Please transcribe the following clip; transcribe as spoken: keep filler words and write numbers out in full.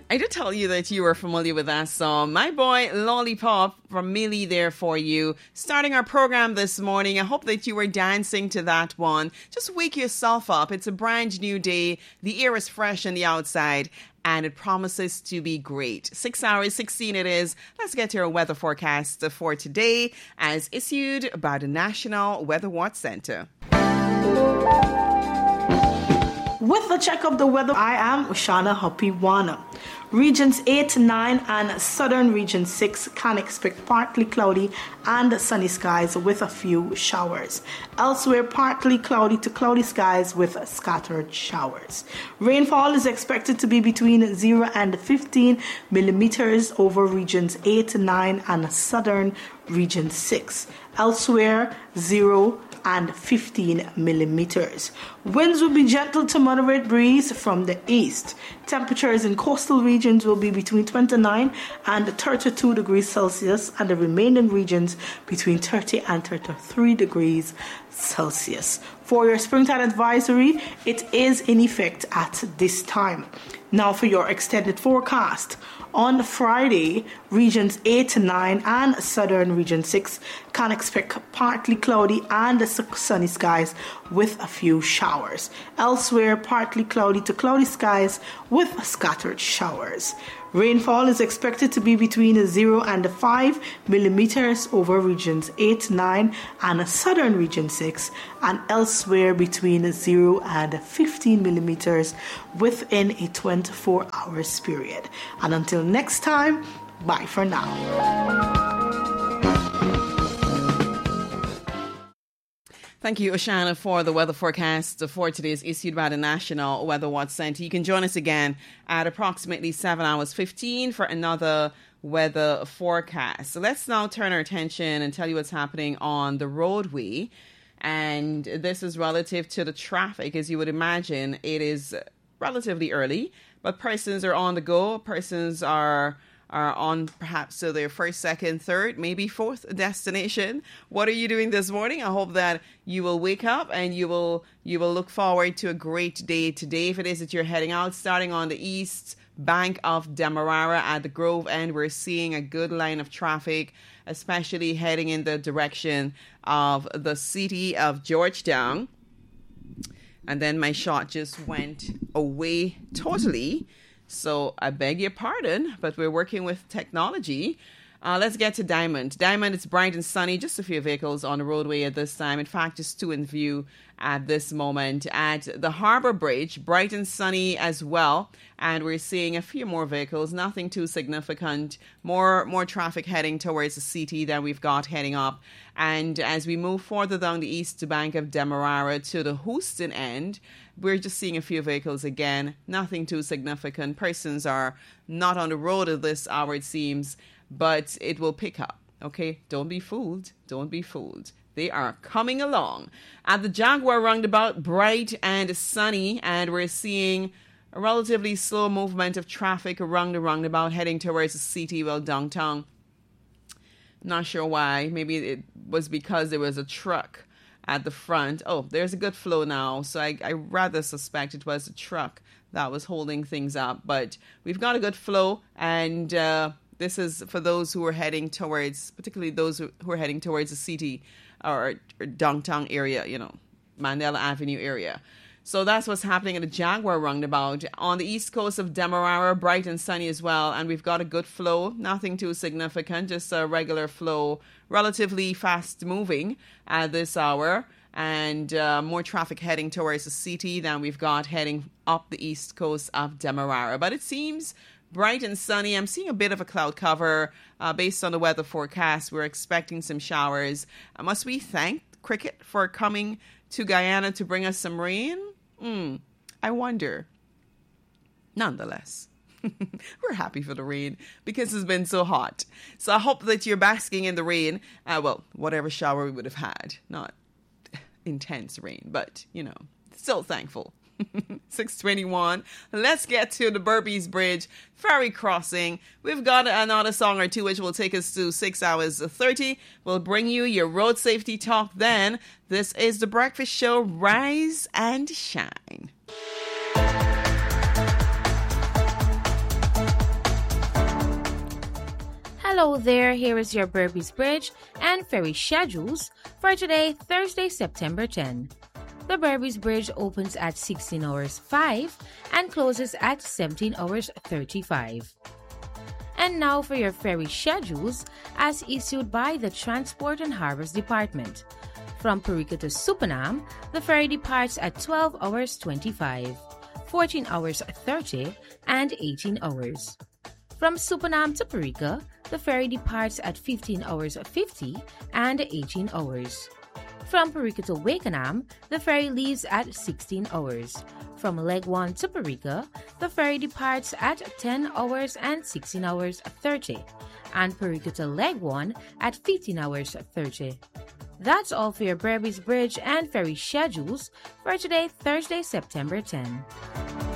I did tell you that you were familiar with that song. My Boy Lollipop from Millie there for you. Starting our program this morning, I hope that you were dancing to that one. Just wake yourself up. It's a brand new day. The air is fresh on the outside, and it promises to be great. Six hours, sixteen it is. Let's get to our weather forecast for today as issued by the National Weather Watch Center. With the check of the weather, I am Ushana Hopiwana. Regions eight to nine and southern region six can expect partly cloudy and sunny skies with a few showers. Elsewhere, partly cloudy to cloudy skies with scattered showers. Rainfall is expected to be between zero and fifteen millimeters over regions eight to nine and southern region six. Elsewhere, zero and fifteen millimeters. Winds will be gentle to moderate breeze from the east. Temperatures in coastal regions will be between twenty-nine and thirty-two degrees Celsius, and the remaining regions between thirty and thirty-three degrees Celsius. For your springtime advisory, it is in effect at this time. Now for your extended forecast. On Friday, regions eight to nine and southern region six can expect partly cloudy and sunny skies with a few showers. Elsewhere, partly cloudy to cloudy skies with scattered showers. Rainfall is expected to be between zero and five millimeters over regions eight to nine and southern region six, and elsewhere between zero and fifteen millimeters within a twenty-four hours period. And until next time, bye for now. Thank you, Oshana, for the weather forecast for today is issued by the National Weather Watch Center. You can join us again at approximately seven hours fifteen for another weather forecast. So let's now turn our attention and tell you what's happening on the roadway. And this is relative to the traffic. As you would imagine, it is relatively early, but persons are on the go. Persons are... are on perhaps to their first, second, third, maybe fourth destination. What are you doing this morning? I hope that you will wake up and you will you will look forward to a great day today. If it is that you're heading out, starting on the east bank of Demerara at the Grove End, we're seeing a good line of traffic, especially heading in the direction of the city of Georgetown. And then my shot just went away totally. So I beg your pardon, but we're working with technology. Uh, let's get to Diamond. Diamond, it's bright and sunny. Just a few vehicles on the roadway at this time. In fact, just two in view at this moment. At the Harbor Bridge, bright and sunny as well. And we're seeing a few more vehicles, nothing too significant. More more traffic heading towards the C T than we've got heading up. And as we move further down the east bank of Demerara to the Houston end, we're just seeing a few vehicles again, nothing too significant. Persons are not on the road at this hour, it seems, but it will pick up, okay? Don't be fooled. Don't be fooled. They are coming along. At the Jaguar roundabout, bright and sunny, and we're seeing a relatively slow movement of traffic around the roundabout heading towards the city, well, downtown. Not sure why. Maybe it was because there was a truck at the front. Oh, there's a good flow now. So I, I rather suspect it was a truck that was holding things up. But we've got a good flow. And uh, this is for those who are heading towards, particularly those who, who are heading towards the city or, or downtown area, you know, Mandela Avenue area. So that's what's happening at the Jaguar roundabout. On the east coast of Demerara, bright and sunny as well. And we've got a good flow, nothing too significant, just a regular flow, relatively fast moving at this hour. And uh, more traffic heading towards the city than we've got heading up the east coast of Demerara. But it seems bright and sunny. I'm seeing a bit of a cloud cover uh, based on the weather forecast. We're expecting some showers. Uh, must we thank Cricket for coming to Guyana to bring us some rain? Hmm, I wonder. Nonetheless, we're happy for the rain because it's been so hot. So I hope that you're basking in the rain. Uh, well, whatever shower we would have had. Not intense rain, but, you know, still thankful. six twenty-one. Let's get to the Berbice Bridge ferry crossing. We've got another song or two which will take us to six hours thirty. We'll bring you your road safety talk then. This is The Breakfast Show. Rise and shine. Hello there, here is your Berbice Bridge and ferry schedules for today, Thursday, September tenth. The Berbice Bridge opens at sixteen hours five and closes at seventeen hours thirty-five. And now for your ferry schedules as issued by the Transport and Harbors Department. From Parika to Supanam, the ferry departs at twelve hours twenty-five, fourteen hours thirty, and eighteen hours. From Supanam to Parika, the ferry departs at fifteen hours fifty and eighteen hours. From Parika to Wakenham, the ferry leaves at sixteen hours. From Leg one to Parika, the ferry departs at ten hours and sixteen hours thirty, and Parika to Leg one at fifteen hours thirty. That's all for your Berbice Bridge and ferry schedules for today, Thursday, September tenth.